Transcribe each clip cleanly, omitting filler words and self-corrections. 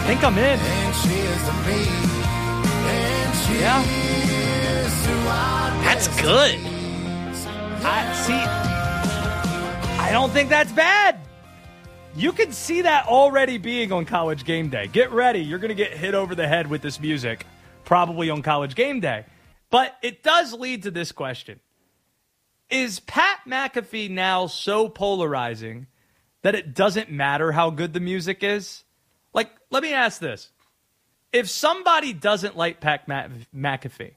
I think I'm in. Yeah. That's good. I don't think that's bad. You can see that already being on College Game Day. Get ready. You're going to get hit over the head with this music, probably on College Game Day. But it does lead to this question. Is Pat McAfee now so polarizing that it doesn't matter how good the music is? Like, let me ask this. If somebody doesn't like Pat McAfee,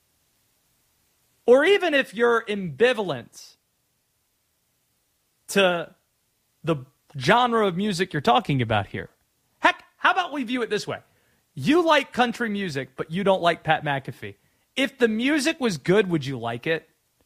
or even if you're ambivalent to the genre of music you're talking about here, heck, how about we view it this way? You like country music, but you don't like Pat McAfee. If the music was good, would you like it?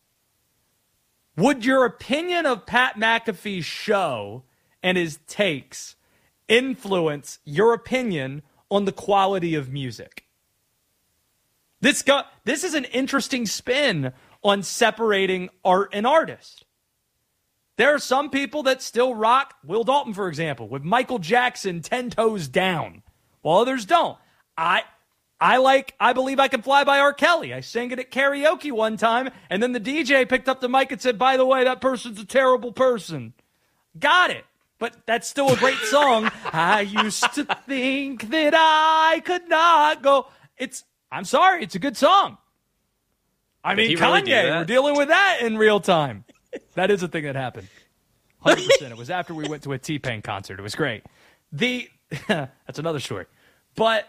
Would your opinion of Pat McAfee's show and his takes influence your opinion on the quality of music? This is an interesting spin on separating art and artist. There are some people that still rock Will Dalton, for example, with Michael Jackson 10 toes down, while others don't. I Believe I Can Fly by R. Kelly. I sang it at karaoke one time, and then the DJ picked up the mic and said, by the way, that person's a terrible person. Got it. But that's still a great song. I used to think that I could not go. I'm sorry, it's a good song. I mean, Kanye, we're dealing with that in real time. That is a thing that happened. 100%. It was after we went to a T-Pain concert. It was great. That's another story. But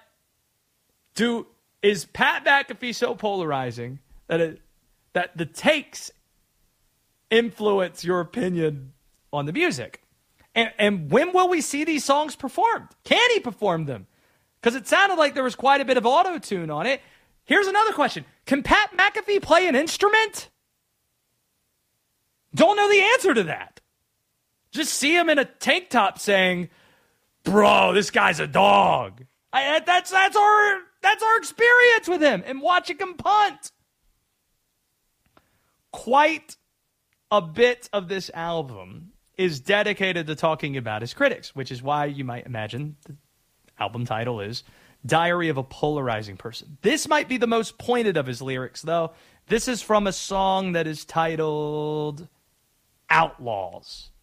is Pat McAfee so polarizing that the takes influence your opinion on the music? And when will we see these songs performed? Can he perform them? Because it sounded like there was quite a bit of auto-tune on it. Here's another question. Can Pat McAfee play an instrument? Don't know the answer to that. Just see him in a tank top saying, bro, this guy's a dog. That's our experience with him and watching him punt. Quite a bit of this album is dedicated to talking about his critics, which is why you might imagine the album title is Diary of a Polarizing Person. This might be the most pointed of his lyrics, though. This is from a song that is titled Outlaws.